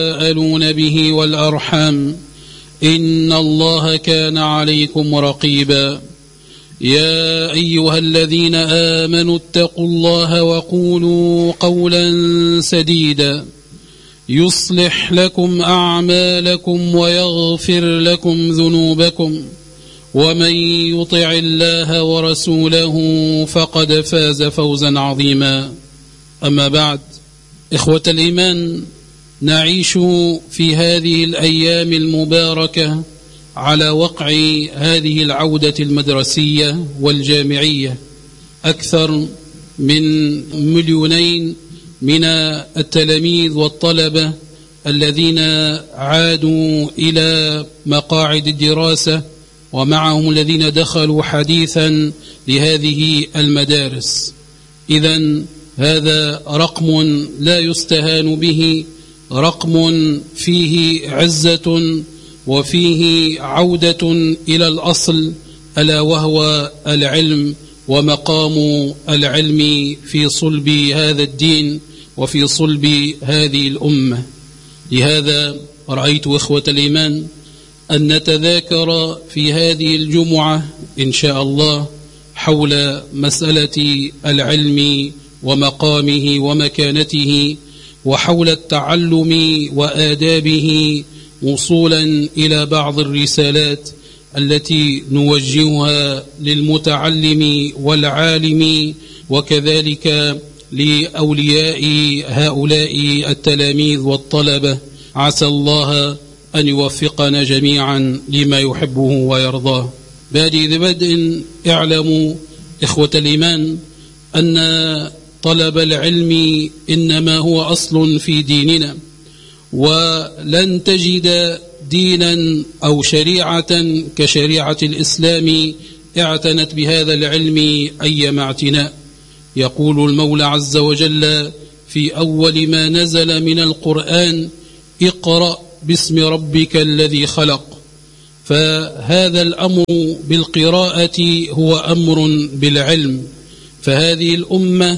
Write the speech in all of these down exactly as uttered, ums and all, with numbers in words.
تساءلون به والأرحام إن الله كان عليكم رقيبا. يا أيها الذين آمنوا اتقوا الله وقولوا قولا سديدا يصلح لكم أعمالكم ويغفر لكم ذنوبكم ومن يطع الله ورسوله فقد فاز فوزا عظيما. أما بعد، إخوة الإيمان، نعيش في هذه الأيام المباركة على وقع هذه العودة المدرسية والجامعية. أكثر من مليونين من التلاميذ والطلبة الذين عادوا إلى مقاعد الدراسة، ومعهم الذين دخلوا حديثا لهذه المدارس. إذن هذا رقم لا يستهان به، رقم فيه عزة وفيه عودة إلى الأصل، ألا وهو العلم ومقام العلم في صلب هذا الدين وفي صلب هذه الأمة. لهذا رأيت إخوة الإيمان أن نتذاكر في هذه الجمعة إن شاء الله حول مسألة العلم ومقامه ومكانته، وحول التعلم وآدابه، وصولا إلى بعض الرسالات التي نوجهها للمتعلم والعالم، وكذلك لأولياء هؤلاء التلاميذ والطلبة. عسى الله أن يوفقنا جميعا لما يحبه ويرضاه. بادئ بدء اعلموا إخوة الإيمان أن طلب العلم إنما هو أصل في ديننا، ولن تجد دينا أو شريعة كشريعة الإسلام اعتنت بهذا العلم أيما اعتناء. يقول المولى عز وجل في أول ما نزل من القرآن: اقرأ باسم ربك الذي خلق. فهذا الأمر بالقراءة هو أمر بالعلم. فهذه الأمة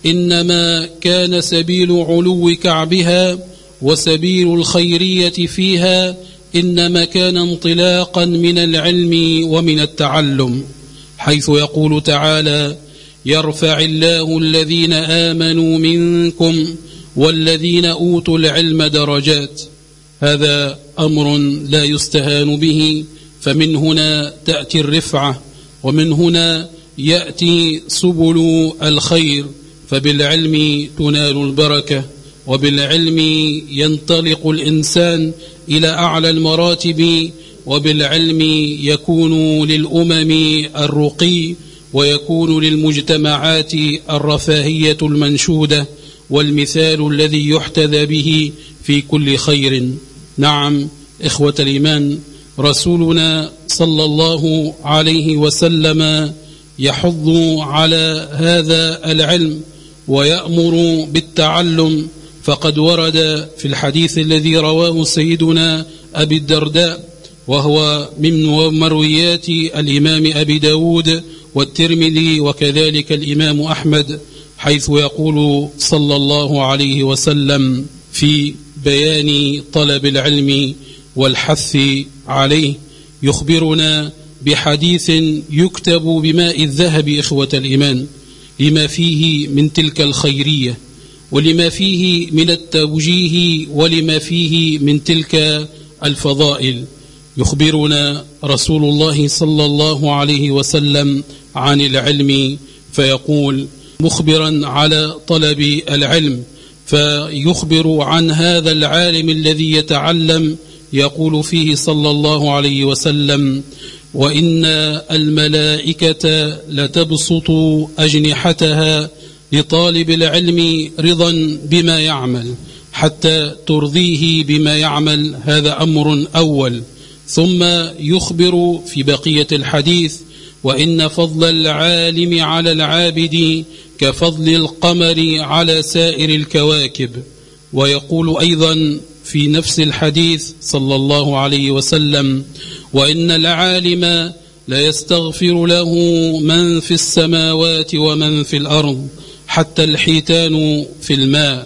إنما كان سبيل علو كعبها وسبيل الخيرية فيها إنما كان انطلاقا من العلم ومن التعلم، حيث يقول تعالى: يرفع الله الذين آمنوا منكم والذين أوتوا العلم درجات. هذا أمر لا يستهان به، فمن هنا تأتي الرفعة، ومن هنا يأتي سبل الخير. فبالعلم تنال البركة، وبالعلم ينطلق الإنسان إلى أعلى المراتب، وبالعلم يكون للأمم الرقي، ويكون للمجتمعات الرفاهية المنشودة، والمثال الذي يحتذى به في كل خير. نعم إخوة الإيمان، رسولنا صلى الله عليه وسلم يحض على هذا العلم ويأمر بالتعلم. فقد ورد في الحديث الذي رواه سيدنا أبي الدرداء، وهو من مرويات الإمام أبي داود والترمذي وكذلك الإمام أحمد، حيث يقول صلى الله عليه وسلم في بيان طلب العلم والحث عليه، يخبرنا بحديث يكتب بماء الذهب إخوة الإيمان، لما فيه من تلك الخيرية، ولما فيه من التوجيه، ولما فيه من تلك الفضائل. يخبرنا رسول الله صلى الله عليه وسلم عن العلم، فيقول مخبرا على طلب العلم، فيخبر عن هذا العالم الذي يتعلم، يقول فيه صلى الله عليه وسلم: وإن الملائكة لتبسط أجنحتها لطالب العلم رضا بما يعمل حتى ترضيه بما يعمل. هذا أمر أول. ثم يخبر في بقية الحديث: وإن فضل العالم على العابد كفضل القمر على سائر الكواكب. ويقول أيضا في نفس الحديث صلى الله عليه وسلم: وإن العالم لا يستغفر له من في السماوات ومن في الأرض حتى الحيتان في الماء.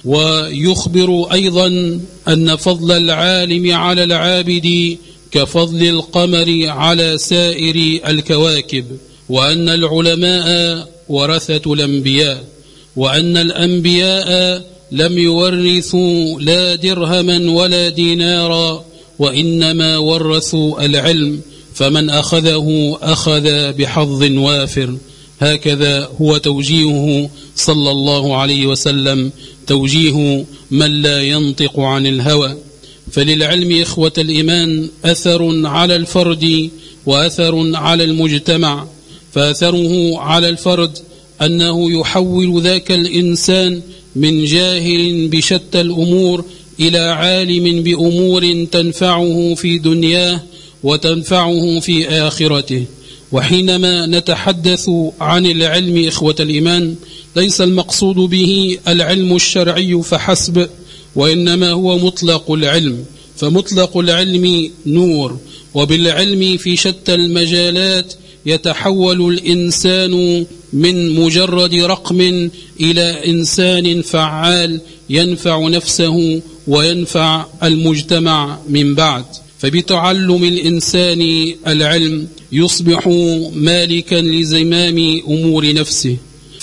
ويخبر أيضا أن فضل العالم على العابد كفضل القمر على سائر الكواكب، وأن العلماء ورثة الأنبياء، وأن الأنبياء لم يورثوا لا درهما ولا دينارا، وإنما ورثوا العلم، فمن أخذه أخذ بحظ وافر. هكذا هو توجيهه صلى الله عليه وسلم، توجيه من لا ينطق عن الهوى. فللعلم إخوة الإيمان أثر على الفرد وأثر على المجتمع. فأثره على الفرد أنه يحول ذاك الإنسان من جاهل بشتى الأمور إلى عالم بأمور تنفعه في دنياه وتنفعه في آخرته. وحينما نتحدث عن العلم إخوة الإيمان ليس المقصود به العلم الشرعي فحسب، وإنما هو مطلق العلم. فمطلق العلم نور، وبالعلم في شتى المجالات يتحول الإنسان من مجرد رقم إلى إنسان فعال ينفع نفسه وينفع المجتمع من بعد. فبتعلم الإنسان العلم يصبح مالكا لزمام أمور نفسه.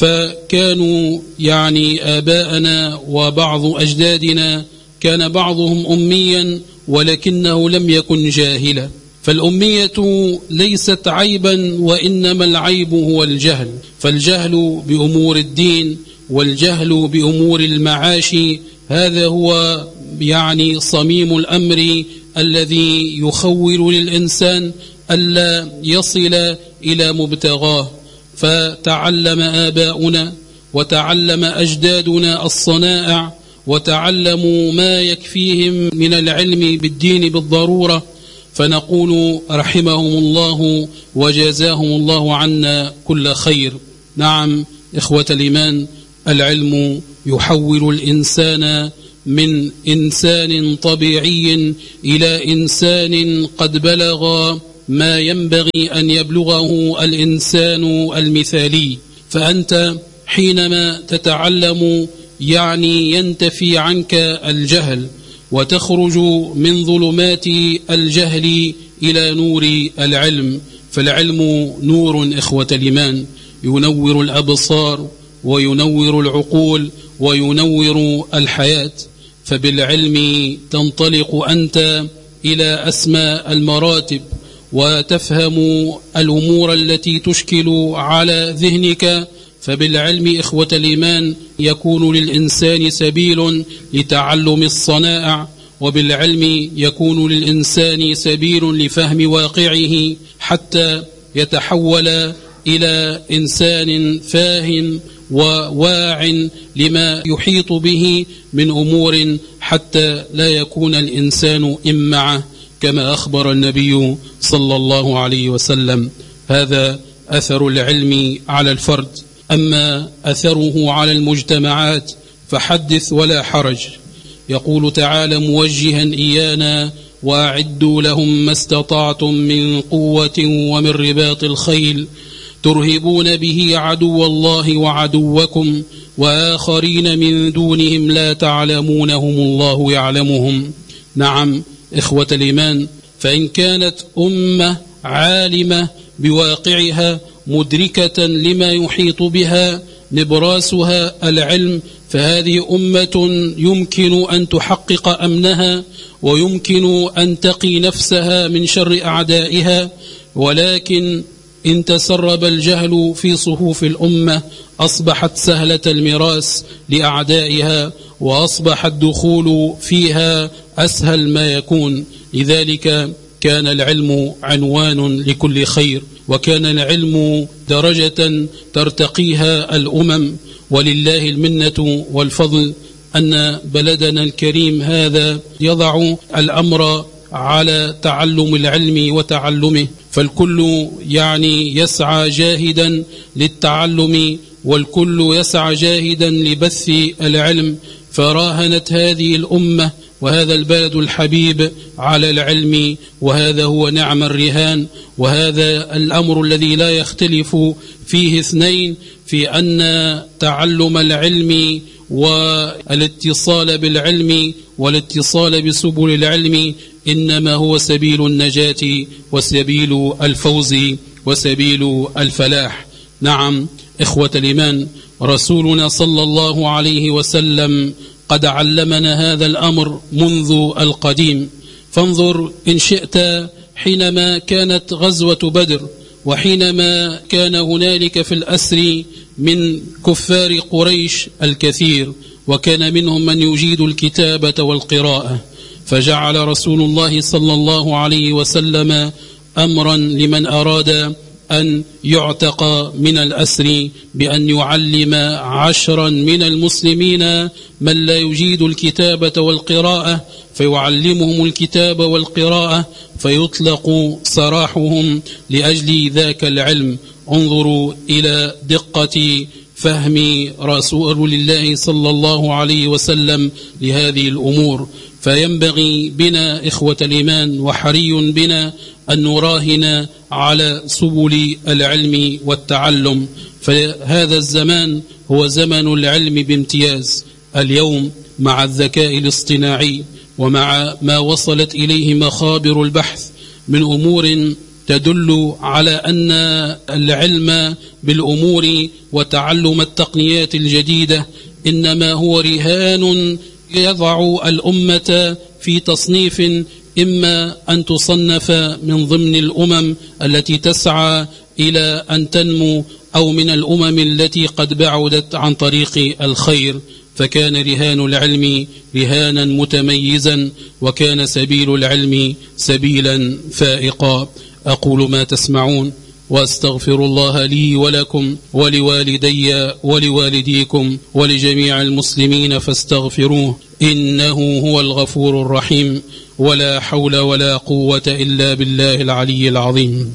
فكانوا يعني آباءنا وبعض أجدادنا كان بعضهم أميا ولكنه لم يكن جاهلا. فالأمية ليست عيبا، وإنما العيب هو الجهل. فالجهل بأمور الدين والجهل بأمور المعاش هذا هو يعني صميم الأمر الذي يخول للإنسان ألا يصل إلى مبتغاه. فتعلم آباؤنا وتعلم أجدادنا الصنائع وتعلموا ما يكفيهم من العلم بالدين بالضرورة، فنقول رحمهم الله وجزاهم الله عنا كل خير. نعم إخوة الإيمان، العلم يحول الإنسان من إنسان طبيعي إلى إنسان قد بلغ ما ينبغي أن يبلغه الإنسان المثالي. فأنت حينما تتعلم يعني ينتفي عنك الجهل وتخرج من ظلمات الجهل إلى نور العلم. فالعلم نور إخوة الإيمان، ينور الأبصار وينور العقول وينور الحياة. فبالعلم تنطلق أنت إلى أسمى المراتب وتفهم الأمور التي تشكل على ذهنك. فبالعلم إخوة الإيمان يكون للإنسان سبيل لتعلم الصنائع، وبالعلم يكون للإنسان سبيل لفهم واقعه حتى يتحول إلى إنسان فاهم وواع لما يحيط به من أمور حتى لا يكون الإنسان إمعة، كما أخبر النبي صلى الله عليه وسلم. هذا أثر العلم على الفرد. أما أثره على المجتمعات فحدث ولا حرج. يقول تعالى موجها إيانا: وأعدوا لهم ما استطعتم من قوة ومن رباط الخيل ترهبون به عدو الله وعدوكم وآخرين من دونهم لا تعلمونهم الله يعلمهم. نعم إخوة الإيمان، فإن كانت أمة عالمة بواقعها مدركة لما يحيط بها نبراسها العلم، فهذه أمة يمكن أن تحقق أمنها ويمكن أن تقي نفسها من شر أعدائها. ولكن إن تسرب الجهل في صفوف الأمة أصبحت سهلة المراس لأعدائها، وأصبح الدخول فيها أسهل ما يكون. لذلك كان العلم عنوان لكل خير، وكان العلم درجة ترتقيها الأمم. ولله المنة والفضل أن بلدنا الكريم هذا يضع الأمر على تعلم العلم وتعلمه، فالكل يعني يسعى جاهدا للتعلم، والكل يسعى جاهدا لبث العلم. فراهنت هذه الأمة وهذا البلد الحبيب على العلم، وهذا هو نعم الرهان. وهذا الأمر الذي لا يختلف فيه اثنين، في أن تعلم العلم والاتصال بالعلم والاتصال بسبل العلم إنما هو سبيل النجاة وسبيل الفوز وسبيل الفلاح. نعم إخوة الإيمان، رسولنا صلى الله عليه وسلم قد علمنا هذا الأمر منذ القديم. فانظر إن شئت حينما كانت غزوة بدر، وحينما كان هنالك في الأسر من كفار قريش الكثير، وكان منهم من يجيد الكتابة والقراءة، فجعل رسول الله صلى الله عليه وسلم أمرا لمن أراد أن يعتق من الأسر بأن يعلم عشرا من المسلمين من لا يجيد الكتابة والقراءة، فيعلمهم الكتاب والقراءة فيطلق سراحهم لأجل ذاك العلم. انظروا إلى دقة فهم رسول الله صلى الله عليه وسلم لهذه الأمور. فينبغي بنا إخوة الإيمان وحري بنا أن نراهن على سبل العلم والتعلم، فهذا الزمان هو زمن العلم بامتياز. اليوم مع الذكاء الاصطناعي ومع ما وصلت إليه مخابر البحث من أمور تدل على أن العلم بالأمور وتعلم التقنيات الجديدة إنما هو رهان يضع الأمة في تصنيف، إما أن تصنف من ضمن الأمم التي تسعى إلى أن تنمو، أو من الأمم التي قد بعدت عن طريق الخير. فكان رهان العلم رهانا متميزا، وكان سبيل العلم سبيلا فائقا. أقول ما تسمعون وأستغفر الله لي ولكم ولوالدي ولوالديكم ولجميع المسلمين فاستغفروه إنه هو الغفور الرحيم. ولا حول ولا قوة إلا بالله العلي العظيم.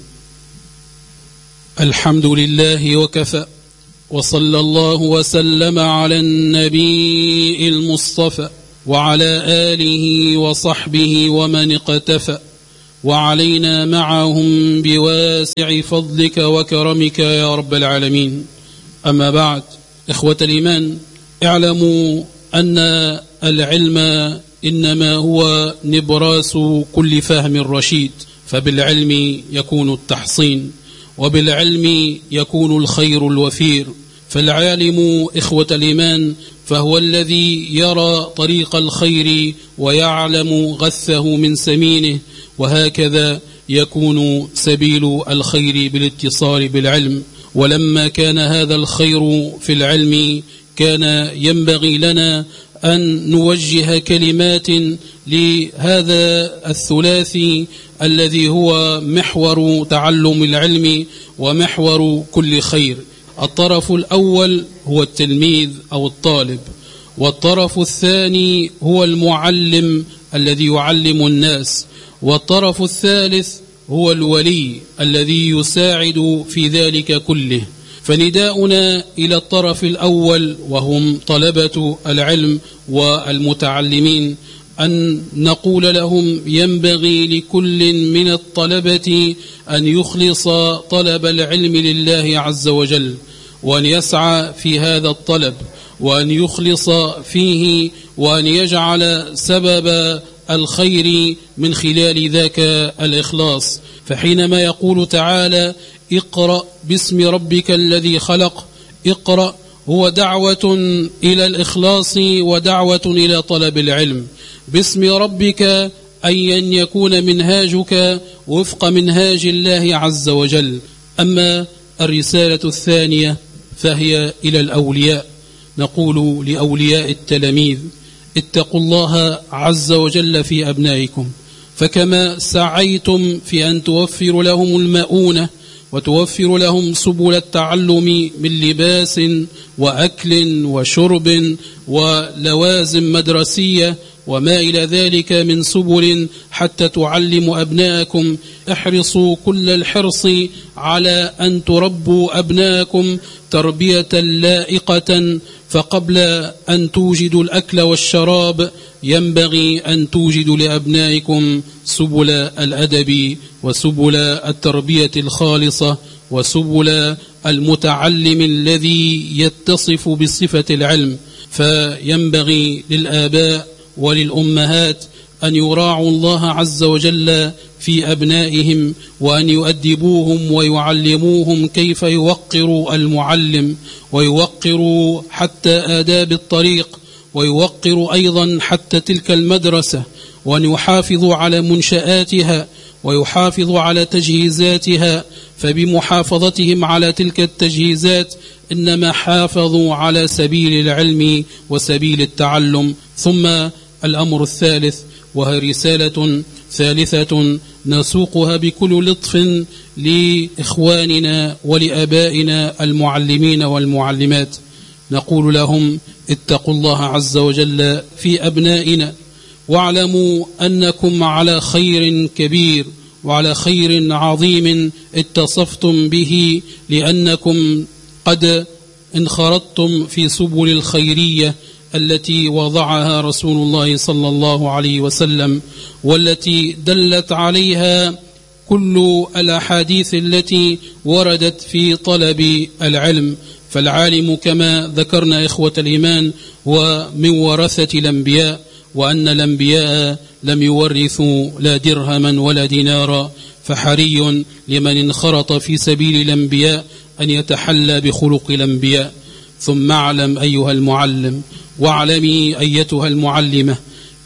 الحمد لله وكفى، وصلى الله وسلم على النبي المصطفى وعلى آله وصحبه ومن اقتفى، وعلينا معهم بواسع فضلك وكرمك يا رب العالمين. أما بعد، إخوة الإيمان، اعلموا أن العلم إنما هو نبراس كل فهم رشيد، فبالعلم يكون التحصين، وبالعلم يكون الخير الوفير. فالعالم إخوة الإيمان فهو الذي يرى طريق الخير ويعلم غثه من سمينه، وهكذا يكون سبيل الخير بالاتصال بالعلم. ولما كان هذا الخير في العلم كان ينبغي لنا أن نوجه كلمات لهذا الثلاثي الذي هو محور تعلم العلم ومحور كل خير. الطرف الأول هو التلميذ أو الطالب، والطرف الثاني هو المعلم الذي يعلم الناس، والطرف الثالث هو الولي الذي يساعد في ذلك كله. فنداؤنا إلى الطرف الأول وهم طلبة العلم والمتعلمين أن نقول لهم ينبغي لكل من الطلبة أن يخلص طلب العلم لله عز وجل، وأن يسعى في هذا الطلب، وأن يخلص فيه، وأن يجعل سبب الخير من خلال ذاك الإخلاص. فحينما يقول تعالى اقرأ باسم ربك الذي خلق، اقرأ هو دعوة إلى الإخلاص ودعوة إلى طلب العلم. باسم ربك أي أن يكون منهاجك وفق منهاج الله عز وجل. أما الرسالة الثانية فهي إلى الأولياء، نقول لأولياء التلاميذ اتقوا الله عز وجل في أبنائكم، فكما سعيتم في أن توفر لهم المؤونة وتوفر لهم سبل التعلم من لباس وأكل وشرب ولوازم مدرسية وما إلى ذلك من سبل حتى تعلموا أبناءكم، احرصوا كل الحرص على أن تربوا أبناءكم تربية لائقة. فقبل أن توجدوا الأكل والشراب ينبغي أن توجدوا لأبنائكم سبل الأدب وسبل التربية الخالصة وسبل المتعلم الذي يتصف بصفة العلم. فينبغي للآباء وللأمهات أن يراعوا الله عز وجل في أبنائهم، وأن يؤدبوهم ويعلموهم كيف يوقروا المعلم، ويوقروا حتى آداب الطريق، ويوقروا أيضا حتى تلك المدرسة، وأن يحافظوا على منشآتها ويحافظوا على تجهيزاتها. فبمحافظتهم على تلك التجهيزات إنما حافظوا على سبيل العلم وسبيل التعلم. ثم الأمر الثالث، وهي رسالة ثالثة نسوقها بكل لطف لإخواننا ولأبائنا المعلمين والمعلمات، نقول لهم اتقوا الله عز وجل في أبنائنا، واعلموا أنكم على خير كبير وعلى خير عظيم اتصفتم به، لأنكم قد انخرطتم في سبل الخيرية التي وضعها رسول الله صلى الله عليه وسلم، والتي دلت عليها كل الأحاديث التي وردت في طلب العلم. فالعالم كما ذكرنا إخوة الإيمان هو من ورثة الأنبياء، وأن الأنبياء لم يورثوا لا درهما ولا دينارا، فحري لمن انخرط في سبيل الأنبياء أن يتحلى بخلق الأنبياء. ثم اعلم أيها المعلم، واعلمي أيتها المعلمة،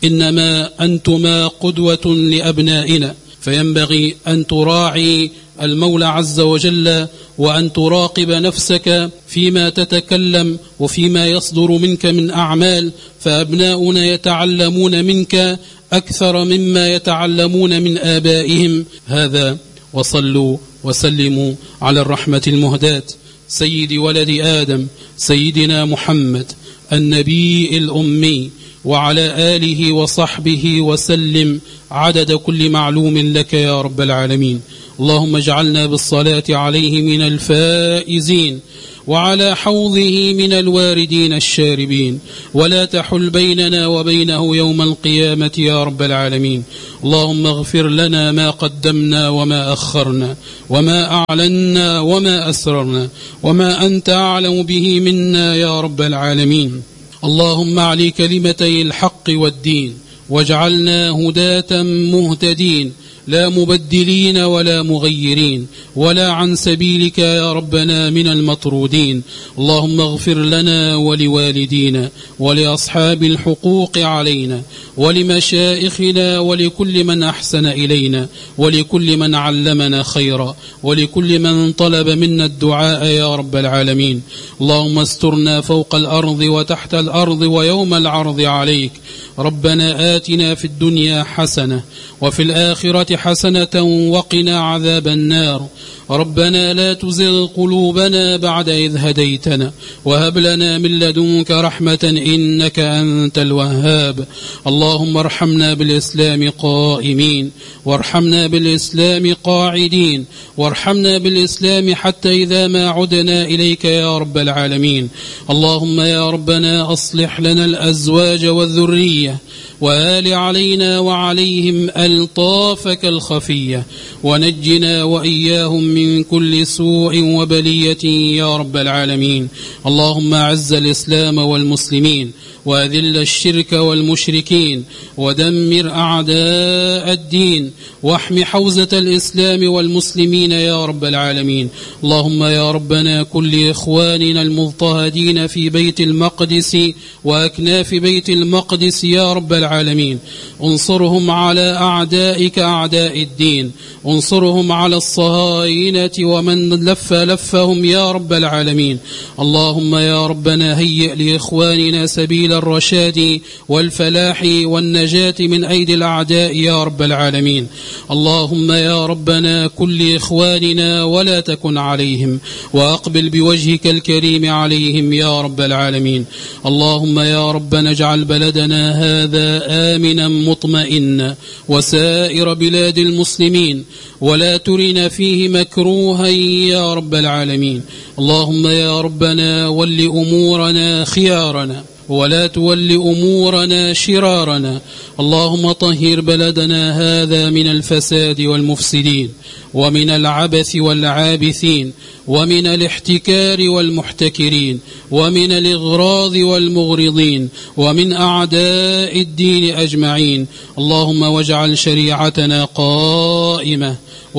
إنما أنتما قدوة لأبنائنا، فينبغي أن تراعي المولى عز وجل، وأن تراقب نفسك فيما تتكلم وفيما يصدر منك من أعمال، فأبناؤنا يتعلمون منك أكثر مما يتعلمون من آبائهم. هذا، وصلوا وسلموا على الرحمة المهداة سيد ولد آدم سيدنا محمد النبي الأمي، وعلى آله وصحبه وسلم عدد كل معلوم لك يا رب العالمين. اللهم اجعلنا بالصلاة عليه من الفائزين، وعلى حوضه من الواردين الشاربين، ولا تحل بيننا وبينه يوم القيامة يا رب العالمين. اللهم اغفر لنا ما قدمنا وما أخرنا، وما أعلنا وما أسررنا، وما أنت أعلم به منا يا رب العالمين. اللهم اعلي كلمتي الحق والدين، واجعلنا هداة مهتدين، لا مبدلين ولا مغيرين، ولا عن سبيلك يا ربنا من المطرودين. اللهم اغفر لنا ولوالدينا ولأصحاب الحقوق علينا ولمشائخنا ولكل من أحسن إلينا ولكل من علمنا خيرا ولكل من طلب منا الدعاء يا رب العالمين. اللهم استرنا فوق الأرض وتحت الأرض ويوم العرض عليك. ربنا آتنا في الدنيا حسنة وفي الآخرة حسنة وقنا عذاب النار. ربنا لا تزغ قلوبنا بعد إذ هديتنا، وهب لنا من لدنك رحمة إنك أنت الوهاب. اللهم ارحمنا بالإسلام قائمين، وارحمنا بالإسلام قاعدين، وارحمنا بالإسلام حتى إذا ما عدنا إليك يا رب العالمين. اللهم يا ربنا أصلح لنا الأزواج والذرية، وآل علينا وعليهم ألطافك الخفية، ونجنا وإياهم من كل سوء وبلية يا رب العالمين. اللهم أعز الإسلام والمسلمين، وأذل الشرك والمشركين، ودمر أعداء الدين، واحم حوزة الإسلام والمسلمين يا رب العالمين. اللهم يا ربنا كل إخواننا المضطهدين في بيت المقدس وأكناف بيت المقدس يا رب العالمين، انصرهم على أعدائك أعداء الدين، انصرهم على الصهاينة ومن لف لفهم يا رب العالمين. اللهم يا ربنا هيئ لإخواننا سبيل الرشاد والفلاح والنجاة من أيدي الأعداء يا رب العالمين. اللهم يا ربنا كل إخواننا ولا تكن عليهم، وأقبل بوجهك الكريم عليهم يا رب العالمين. اللهم يا ربنا اجعل بلدنا هذا آمنا مطمئنا وسائر بلاد المسلمين، ولا ترنا فيه مكروها يا رب العالمين. اللهم يا ربنا ول أمورنا خيارنا، ولا تول أمورنا شرارنا. اللهم طهر بلدنا هذا من الفساد والمفسدين، ومن العبث والعابثين، ومن الاحتكار والمحتكرين، ومن الإغراض والمغرضين، ومن أعداء الدين أجمعين. اللهم واجعل شريعتنا قائمة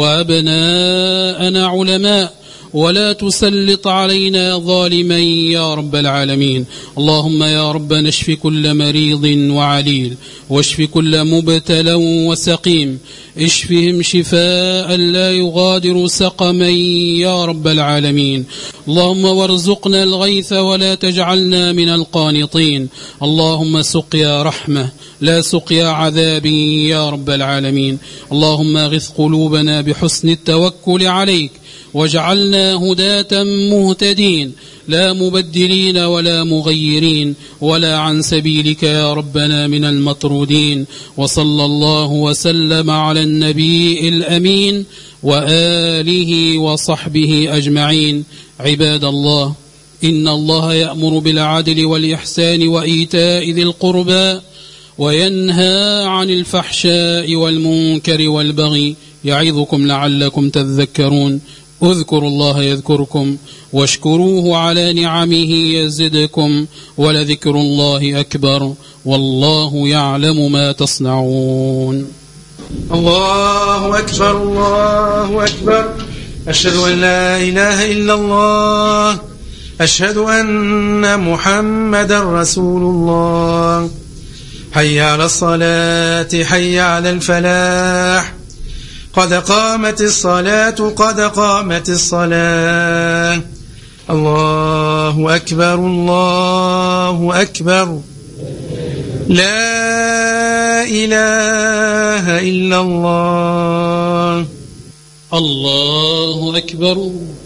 وأبناءنا علماء، ولا تسلط علينا ظالما يا رب العالمين. اللهم يا رب نشف كل مريض وعليل، واشف كل مبتلى وسقيم، اشفهم شفاء لا يغادر سقما يا رب العالمين. اللهم وارزقنا الغيث ولا تجعلنا من القانطين. اللهم سقيا رحمة لا سقيا عذاب يا رب العالمين. اللهم اغث قلوبنا بحسن التوكل عليك، واجعلنا هداة مهتدين، لا مبدلين ولا مغيرين، ولا عن سبيلك يا ربنا من المطرودين. وصلى الله وسلم على النبي الأمين وآله وصحبه أجمعين. عباد الله، إن الله يأمر بالعدل والإحسان وإيتاء ذي القربى، وينهى عن الفحشاء والمنكر والبغي، يعظكم لعلكم تذكرون. اذكروا الله يذكركم، واشكروه على نعمه يزدكم، ولذكر الله أكبر، والله يعلم ما تصنعون. الله أكبر الله أكبر. أشهد أن لا إله إلا الله، أشهد أن محمد رسول الله. حي على الصلاة، حي على الفلاح، قد قامت الصلاة، قد قامت الصلاة. الله أكبر الله أكبر. لا إله إلا الله. الله أكبر.